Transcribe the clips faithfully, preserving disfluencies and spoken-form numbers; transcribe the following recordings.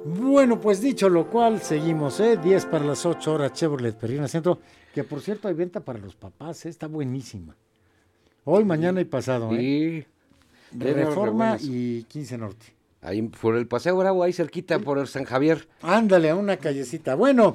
Bueno, pues dicho lo cual, seguimos, ¿eh? diez para las ocho horas, Chevrolet Perrina Centro, que por cierto hay venta para los papás, ¿eh? Está buenísima. Hoy, mañana y pasado, ¿eh? Sí, tiene unas re Reforma buenas. y quince Norte. Ahí por el Paseo Bravo, ahí cerquita, por el San Javier. Ándale, a una callecita. Bueno,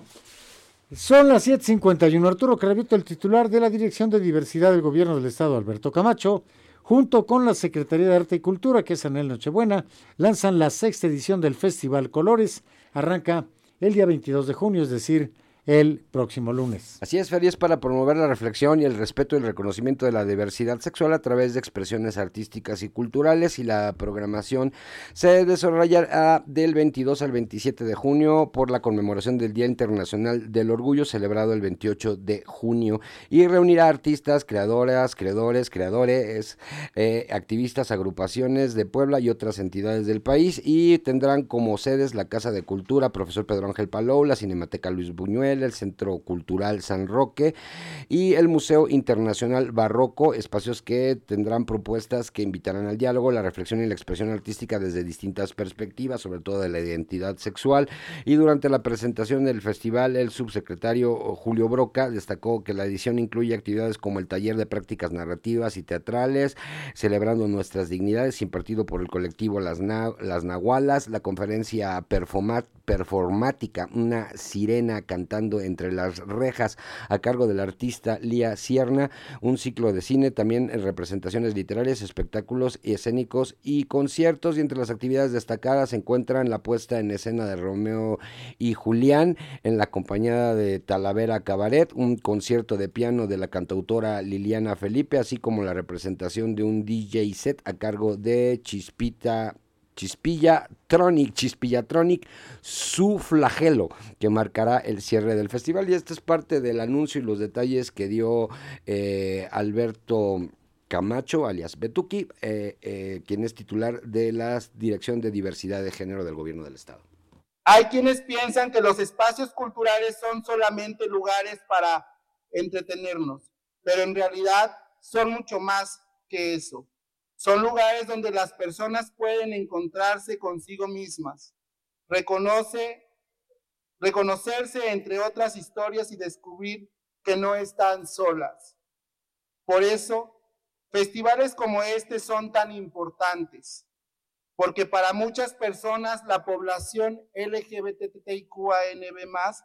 son las siete cincuenta y uno. Arturo Cravito, el titular de la Dirección de Diversidad del Gobierno del Estado, Alberto Camacho, junto con la Secretaría de Arte y Cultura, que es Anel Nochebuena, lanzan la sexta edición del Festival Colores. Arranca el día veintidós de junio, es decir, el próximo lunes. Así es, Feria, es para promover la reflexión y el respeto y el reconocimiento de la diversidad sexual a través de expresiones artísticas y culturales, y la programación se desarrollará del veintidós al veintisiete de junio por la conmemoración del Día Internacional del Orgullo, celebrado el veintiocho de junio, y reunirá artistas, creadoras, creadores, creadores, eh, activistas, agrupaciones de Puebla y otras entidades del país, y tendrán como sedes la Casa de Cultura Profesor Pedro Ángel Palou, la Cinemateca Luis Buñuel, el Centro Cultural San Roque y el Museo Internacional Barroco, espacios que tendrán propuestas que invitarán al diálogo, la reflexión y la expresión artística desde distintas perspectivas, sobre todo de la identidad sexual. Y durante la presentación del festival, el subsecretario Julio Broca destacó que la edición incluye actividades como el taller de prácticas narrativas y teatrales, celebrando nuestras dignidades, impartido por el colectivo Las, Na- Las Nahualas, la conferencia Performat performática, una sirena cantando entre las rejas, a cargo del artista Lía Sierna, un ciclo de cine, también representaciones literarias, espectáculos escénicos y conciertos. Y entre las actividades destacadas se encuentran la puesta en escena de Romeo y Julián en la compañía de Talavera Cabaret, un concierto de piano de la cantautora Liliana Felipe, así como la representación de un D J set a cargo de Chispita Chispilla Tronic, Chispillatronic, su flagelo, que marcará el cierre del festival. Y este es parte del anuncio y los detalles que dio eh, Alberto Camacho, alias Betuki, eh, eh, quien es titular de la Dirección de Diversidad de Género del Gobierno del Estado. Hay quienes piensan que los espacios culturales son solamente lugares para entretenernos, pero en realidad son mucho más que eso. Son lugares donde las personas pueden encontrarse consigo mismas, reconoce, reconocerse entre otras historias y descubrir que no están solas. Por eso, festivales como este son tan importantes, porque para muchas personas la población L G B T Q I A N B más,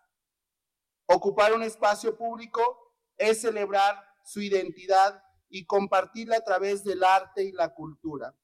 ocupar un espacio público es celebrar su identidad y compartirla a través del arte y la cultura.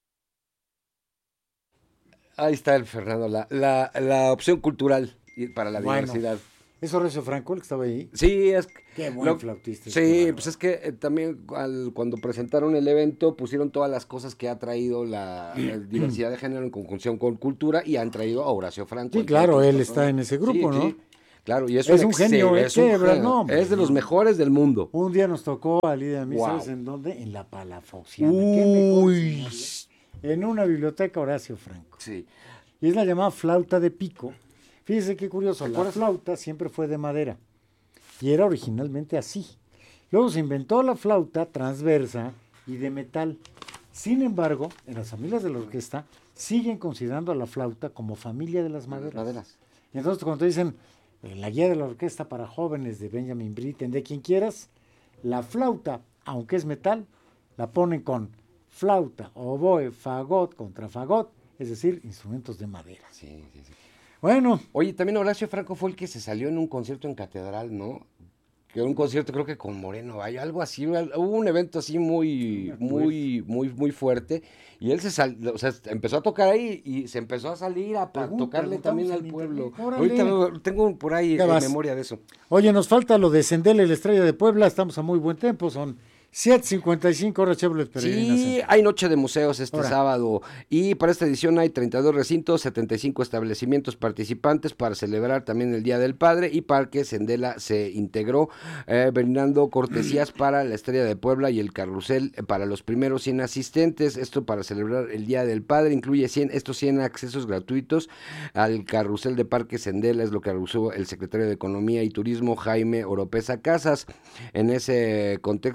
Ahí está el Fernando, la, la, la opción cultural para la Bueno, diversidad. ¿es Horacio Franco el que estaba ahí? Sí, es Qué buen lo, flautista. sí, pues es que eh, también al, cuando presentaron el evento pusieron todas las cosas que ha traído la, la diversidad de género en conjunción con cultura, y han traído a Horacio Franco. Sí, claro, él está en ese grupo, sí, ¿no? Sí. Claro, y es, es un, un genio, es, un quebra, genio, no, es de los no. mejores del mundo. Un día nos tocó a Lidia a mí, Wow. ¿sabes en dónde? En la Palafoxiana. Uy. En una biblioteca Horacio Franco. Sí. Y es la llamada flauta de pico. Fíjese qué curioso, la flauta siempre fue de madera y era originalmente así. Luego se inventó la flauta transversa y de metal. Sin embargo, en las familias de la orquesta siguen considerando a la flauta como familia de las maderas. maderas. Y entonces cuando dicen en la guía de la orquesta para jóvenes de Benjamin Britten, de quien quieras, la flauta, aunque es metal, la ponen con flauta, oboe, fagot, contrafagot, es decir, instrumentos de madera. Sí, sí, sí. Bueno. Oye, también Horacio Franco fue el que se salió en un concierto en Catedral, ¿no? Que era un concierto creo que con Moreno Valle, algo así, hubo un evento así muy, muy, muy, muy fuerte, y él se salió, o sea, empezó a tocar ahí y se empezó a salir a Pregun- tocarle también al pueblo. Ahorita tengo por ahí en memoria de eso. Oye, nos falta lo de Sendele, la Estrella de Puebla, estamos a muy buen tiempo, son siete cincuenta y cinco horas Chevrolet Peregrina. Sí, hay noche de museos este Ahora. sábado, y para esta edición hay treinta y dos recintos, setenta y cinco establecimientos participantes para celebrar también el Día del Padre, y Parque Sendela se integró eh, brindando cortesías para la Estrella de Puebla y el carrusel eh, para los primeros cien asistentes. Esto para celebrar el Día del Padre incluye cien, estos cien accesos gratuitos al carrusel de Parque Sendela, es lo que anunció el secretario de Economía y Turismo Jaime Oropesa Casas. En ese contexto, eh,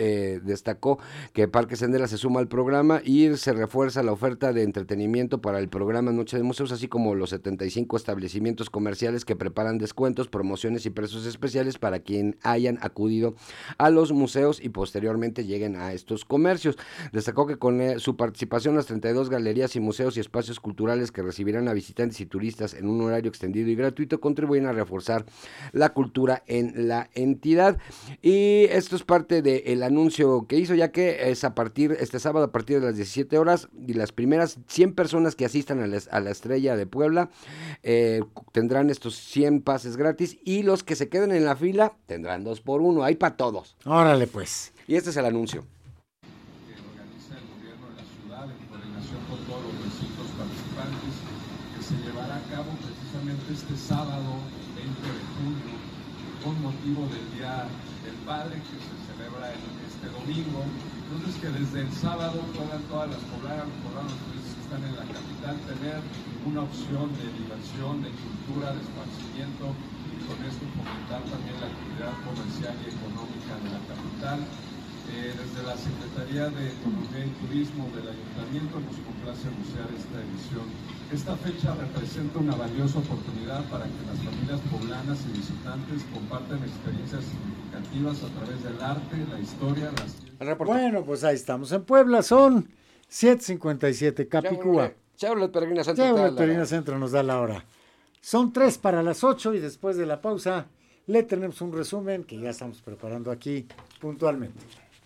eh, destacó que Parque Sendera se suma al programa y se refuerza la oferta de entretenimiento para el programa Noche de Museos, así como los setenta y cinco establecimientos comerciales que preparan descuentos, promociones y precios especiales para quien hayan acudido a los museos y posteriormente lleguen a estos comercios. Destacó que con eh, su participación las treinta y dos galerías y museos y espacios culturales que recibirán a visitantes y turistas en un horario extendido y gratuito contribuyen a reforzar la cultura en la entidad. Y esto es parte del anuncio que hizo, ya que es a partir este sábado a partir de las diecisiete horas y las primeras cien personas que asistan a la, a la Estrella de Puebla eh, tendrán estos cien pases gratis y los que se queden en la fila tendrán dos por uno. Hay para todos. Órale pues. Y este es el anuncio. Que organiza el gobierno de la ciudad en coordinación con todos los recintos participantes, que se llevará a cabo precisamente este sábado veinte de junio con motivo del Día del Padre que se celebra en este domingo. Entonces que desde el sábado puedan todas las pobladas, poblados que están en la capital tener una opción de diversión, de cultura, de esparcimiento y con esto fomentar también la actividad comercial y económica de la capital. Eh, desde la Secretaría de Economía y Turismo del Ayuntamiento nos complace anunciar esta edición. Esta fecha representa una valiosa oportunidad para que las familias poblanas y visitantes compartan experiencias significativas a través del arte, la historia, las... Bueno, pues ahí estamos en Puebla, son siete cincuenta y siete, Capicúa. Chevrolet Peregrina Centro. Chevrolet Peregrina Centro nos da la hora. Son tres para las ocho y después de la pausa le tenemos un resumen que ya estamos preparando aquí puntualmente.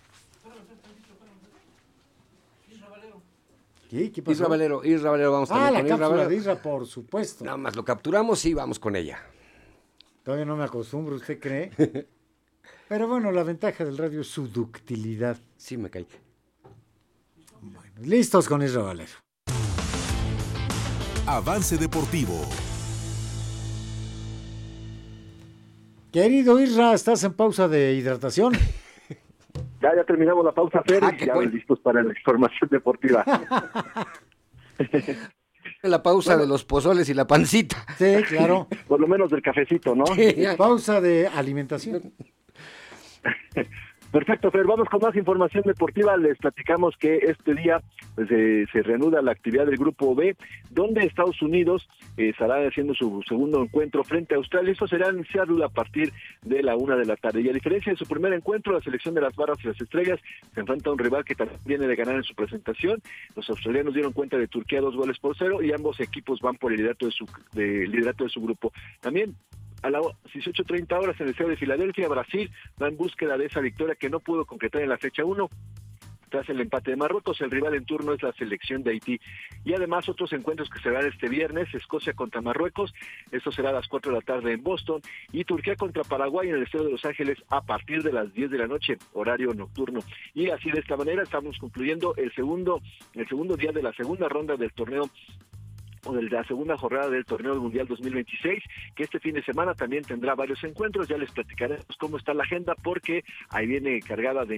¿Qué? ¿Qué pasó? Isra Valero, Isra Valero, vamos ah, también la con Isra cápsula Valero. de Isra, por supuesto. Nada más lo capturamos y vamos con ella. Todavía no me acostumbro, ¿usted cree? Pero bueno, la ventaja del radio es su ductilidad. Sí, me caí. Bueno, listos con Isra Valero. Avance Deportivo. Querido Isra, ¿estás en pausa de hidratación? Ya, ya terminamos la pausa, Fer, Ah, y qué ya bueno. listos para la información deportiva. La pausa bueno. de los pozoles y la pancita. Sí, claro. Por lo menos del cafecito, ¿no? Sí, ya. Pausa de alimentación. Perfecto, Fer, vamos con más información deportiva. Les platicamos que este día pues, eh, se reanuda la actividad del Grupo B, donde Estados Unidos eh, estará haciendo su segundo encuentro frente a Australia. Esto será en Seattle a partir de la una de la tarde. Y a diferencia de su primer encuentro, la selección de las Barras y las Estrellas se enfrenta a un rival que también viene de ganar en su presentación. Los australianos dieron cuenta de Turquía dos goles por cero y ambos equipos van por el liderato de su, de, liderato de su grupo. También a las dieciocho treinta horas en el estadio de Filadelfia, Brasil va en búsqueda de esa victoria que no pudo concretar en la fecha uno. Tras el empate de Marruecos, el rival en turno es la selección de Haití. Y además otros encuentros que serán este viernes, Escocia contra Marruecos, esto será a las cuatro de la tarde en Boston, y Turquía contra Paraguay en el estadio de Los Ángeles a partir de las diez de la noche, horario nocturno. Y así de esta manera estamos concluyendo el segundo, el segundo día de la segunda ronda del torneo o de la segunda jornada del Torneo Mundial dos mil veintiséis, que este fin de semana también tendrá varios encuentros. Ya les platicaremos cómo está la agenda, porque ahí viene cargada de